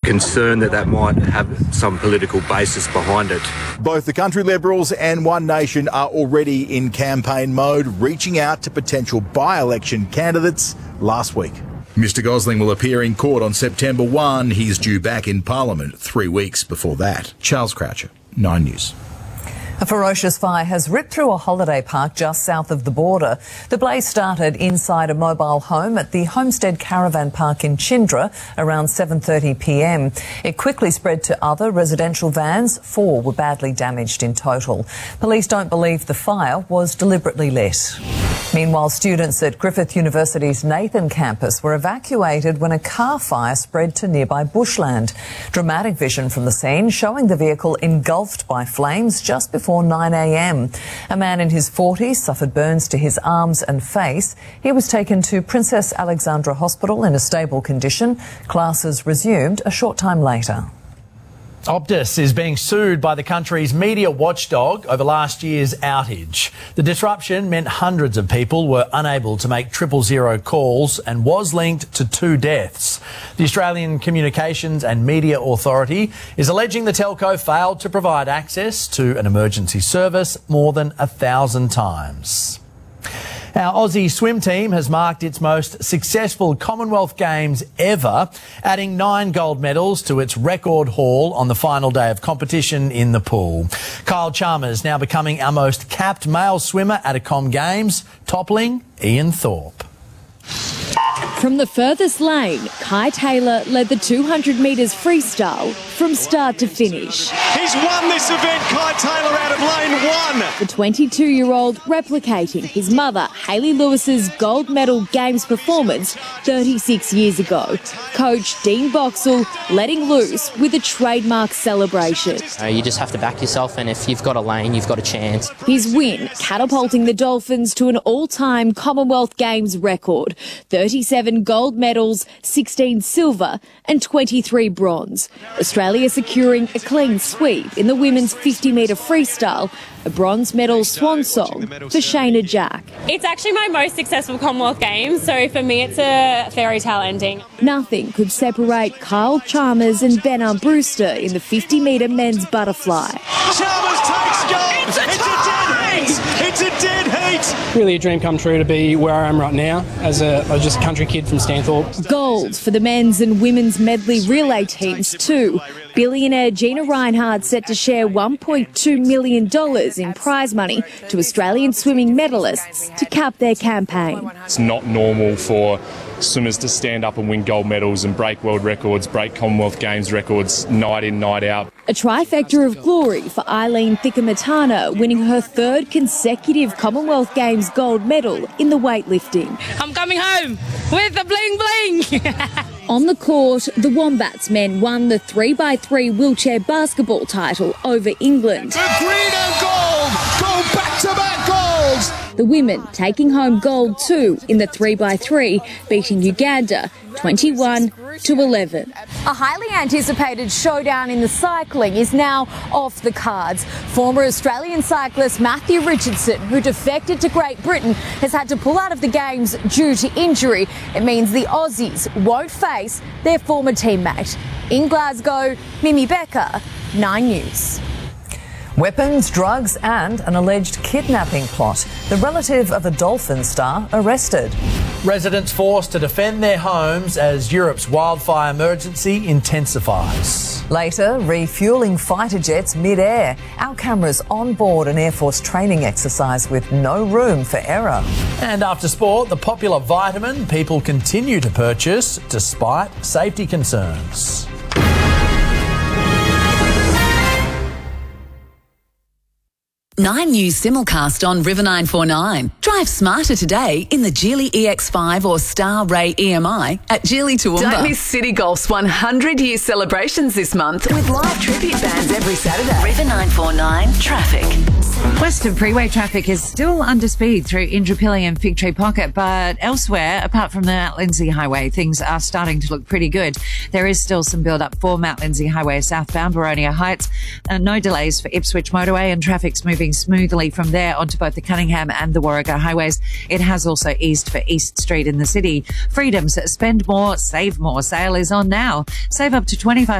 concerned that might have some political basis behind it. Both the Country Liberals and One Nation are already in campaign mode, reaching out to potential by-election candidates last week. Mr Gosling will appear in court on September 1. He's due back in Parliament 3 weeks before that. Charles Croucher, 9 News. A ferocious fire has ripped through a holiday park just south of the border. The blaze started inside a mobile home at the Homestead Caravan Park in Chindra around 7:30 p.m. It quickly spread to other residential vans. 4 were badly damaged in total. Police don't believe the fire was deliberately lit. Meanwhile, students at Griffith University's Nathan campus were evacuated when a car fire spread to nearby bushland. Dramatic vision from the scene showing the vehicle engulfed by flames just before 9 a.m. A man in his 40s suffered burns to his arms and face. He was taken to Princess Alexandra Hospital in a stable condition. Classes resumed a short time later. Optus is being sued by the country's media watchdog over last year's outage. The disruption meant hundreds of people were unable to make 000 calls and was linked to 2 deaths. The Australian Communications and Media Authority is alleging the telco failed to provide access to an emergency service more than 1,000 times. Our Aussie swim team has marked its most successful Commonwealth Games ever, adding 9 gold medals to its record haul on the final day of competition in the pool. Kyle Chalmers now becoming our most capped male swimmer at a Com Games, toppling Ian Thorpe. From the furthest lane, Kai Taylor led the 200 metres freestyle from start to finish. He's won this event, Kai Taylor, out of lane 1. The 22-year-old replicating his mother, Hayley Lewis's gold medal Games performance 36 years ago. Coach Dean Boxall letting loose with a trademark celebration. You just have to back yourself, and if you've got a lane, you've got a chance. His win catapulting the Dolphins to an all-time Commonwealth Games record. 37 gold medals, 16 silver and 23 bronze. Australia securing a clean sweep in the women's 50-metre freestyle, a bronze medal swan song for Shayna Jack. It's actually my most successful Commonwealth Games, so for me it's a fairy tale ending. Nothing could separate Kyle Chalmers and Ben Brewster in the 50-metre men's butterfly. Chalmers takes gold! It's a dead heat! It's a dead heat! Really a dream come true to be where I am right now as a just a country kid from Stanthorpe. Gold for the men's and women's medley relay teams too. Billionaire Gina Rinehart set to share $1.2 million in prize money to Australian swimming medalists to cap their campaign. It's not normal for swimmers to stand up and win gold medals and break world records, break Commonwealth Games records night in, night out. A trifecta of glory for Eileen Thickamatana, winning her 3rd consecutive Commonwealth Games gold medal in the weightlifting. I'm coming home with the bling bling! On the court, the Wombats men won the 3x3 wheelchair basketball title over England. The green and gold go back-to-back golds! The women taking home gold too in the 3x3, beating Uganda 21-11. A highly anticipated showdown in the cycling is now off the cards. Former Australian cyclist Matthew Richardson, who defected to Great Britain, has had to pull out of the Games due to injury. It means the Aussies won't face their former teammate. In Glasgow, Mimi Becker, 9 News. Weapons, drugs and an alleged kidnapping plot. The relative of a Dolphin star arrested. Residents forced to defend their homes as Europe's wildfire emergency intensifies. Later, refuelling fighter jets mid-air. Our cameras on board an Air Force training exercise with no room for error. And after sport, the popular vitamin people continue to purchase despite safety concerns. 9 News simulcast on River 949. Drive smarter today in the Geely EX5 or Star Ray EMI at Geely Toowoomba. Don't miss City Golf's 100-year celebrations this month with live tribute bands every Saturday. River 949 traffic. Western freeway traffic is still under speed through Indooroopilly and Fig Tree Pocket, but elsewhere, apart from the Mount Lindsay Highway, things are starting to look pretty good. There is still some build-up for Mount Lindsay Highway southbound Boronia Heights. No delays for Ipswich Motorway, and traffic's moving smoothly from there onto both the Cunningham and the Warragah highways. It has also eased for East Street in the city. Freedom's Spend More, Save More sale is on now. Save up to 25